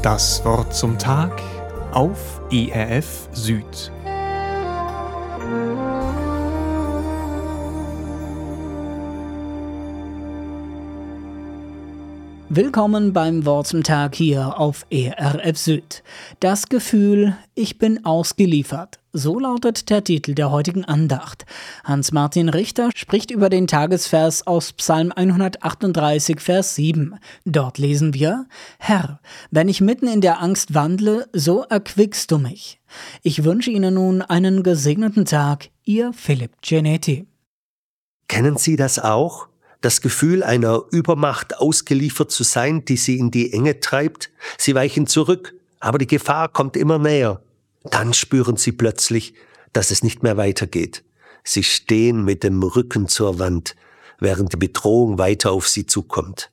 Das Wort zum Tag auf ERF Süd. Willkommen beim Wort zum Tag hier auf ERF Süd. Das Gefühl, ich bin ausgeliefert. So lautet der Titel der heutigen Andacht. Hans-Martin Richter spricht über den Tagesvers aus Psalm 138, Vers 7. Dort lesen wir: Herr, wenn ich mitten in der Angst wandle, so erquickst du mich. Ich wünsche Ihnen nun einen gesegneten Tag, Ihr Philipp Genetti. Kennen Sie das auch? Das Gefühl, einer Übermacht ausgeliefert zu sein, die Sie in die Enge treibt? Sie weichen zurück, aber die Gefahr kommt immer näher. Dann spüren Sie plötzlich, dass es nicht mehr weitergeht. Sie stehen mit dem Rücken zur Wand, während die Bedrohung weiter auf Sie zukommt.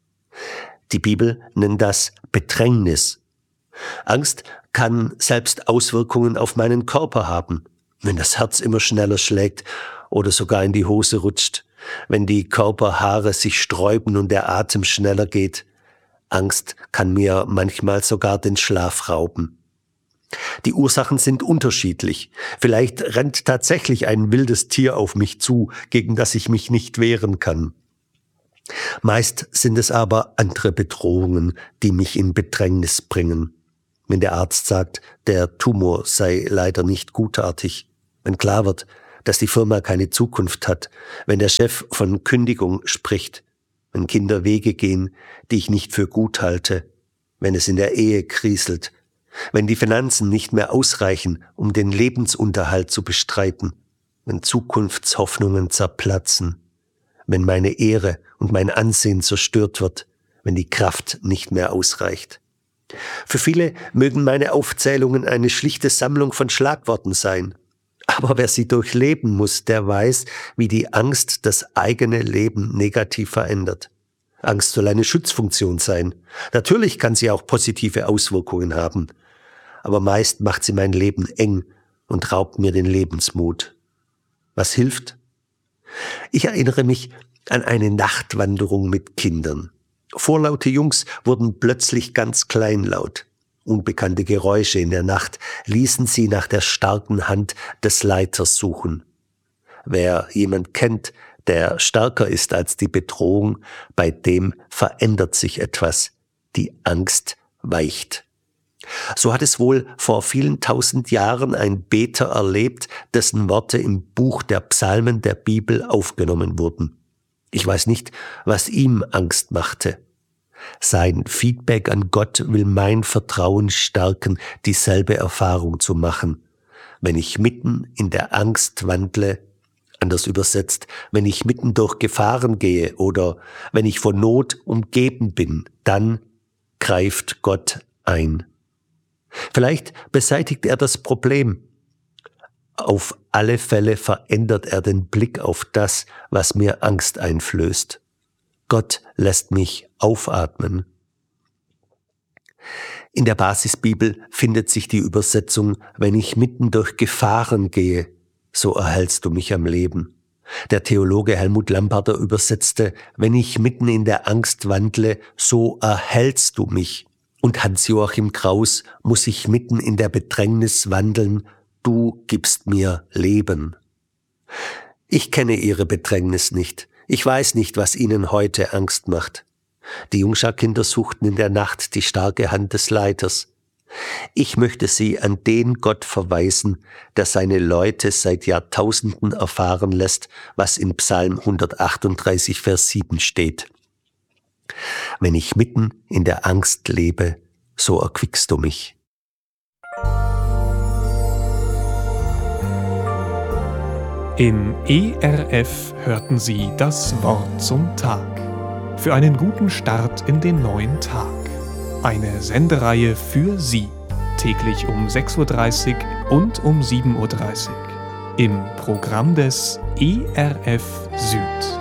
Die Bibel nennt das Bedrängnis. Angst kann selbst Auswirkungen auf meinen Körper haben, wenn das Herz immer schneller schlägt oder sogar in die Hose rutscht, wenn die Körperhaare sich sträuben und der Atem schneller geht. Angst kann mir manchmal sogar den Schlaf rauben. Die Ursachen sind unterschiedlich. Vielleicht rennt tatsächlich ein wildes Tier auf mich zu, gegen das ich mich nicht wehren kann. Meist sind es aber andere Bedrohungen, die mich in Bedrängnis bringen. Wenn der Arzt sagt, der Tumor sei leider nicht gutartig, wenn klar wird, dass die Firma keine Zukunft hat, wenn der Chef von Kündigung spricht, wenn Kinder Wege gehen, die ich nicht für gut halte, wenn es in der Ehe kriselt, wenn die Finanzen nicht mehr ausreichen, um den Lebensunterhalt zu bestreiten, wenn Zukunftshoffnungen zerplatzen, wenn meine Ehre und mein Ansehen zerstört wird, wenn die Kraft nicht mehr ausreicht. Für viele mögen meine Aufzählungen eine schlichte Sammlung von Schlagworten sein. Aber wer sie durchleben muss, der weiß, wie die Angst das eigene Leben negativ verändert. Angst soll eine Schutzfunktion sein. Natürlich kann sie auch positive Auswirkungen haben. Aber meist macht sie mein Leben eng und raubt mir den Lebensmut. Was hilft? Ich erinnere mich an eine Nachtwanderung mit Kindern. Vorlaute Jungs wurden plötzlich ganz kleinlaut. Unbekannte Geräusche in der Nacht ließen sie nach der starken Hand des Leiters suchen. Wer jemand kennt, der stärker ist als die Bedrohung, bei dem verändert sich etwas. Die Angst weicht. So hat es wohl vor vielen tausend Jahren ein Beter erlebt, dessen Worte im Buch der Psalmen der Bibel aufgenommen wurden. Ich weiß nicht, was ihm Angst machte. Sein Feedback an Gott will mein Vertrauen stärken, dieselbe Erfahrung zu machen. Wenn ich mitten in der Angst wandle, anders übersetzt, wenn ich mitten durch Gefahren gehe oder wenn ich von Not umgeben bin, dann greift Gott ein. Vielleicht beseitigt er das Problem. Auf alle Fälle verändert er den Blick auf das, was mir Angst einflößt. Gott lässt mich aufatmen. In der Basisbibel findet sich die Übersetzung: Wenn ich mitten durch Gefahren gehe, so erhältst du mich am Leben. Der Theologe Helmut Lamparter übersetzte: Wenn ich mitten in der Angst wandle, so erhältst du mich. Und Hans-Joachim Kraus: Muss ich mitten in der Bedrängnis wandeln, du gibst mir Leben. Ich kenne Ihre Bedrängnis nicht. Ich weiß nicht, was Ihnen heute Angst macht. Die Jungschar-Kinder suchten in der Nacht die starke Hand des Leiters. Ich möchte Sie an den Gott verweisen, der seine Leute seit Jahrtausenden erfahren lässt, was in Psalm 138, Vers 7 steht. Wenn ich mitten in der Angst lebe, so erquickst du mich. Im ERF hörten Sie das Wort zum Tag. Für einen guten Start in den neuen Tag. Eine Sendereihe für Sie. Täglich um 6:30 Uhr und um 7:30 Uhr. Im Programm des ERF Süd.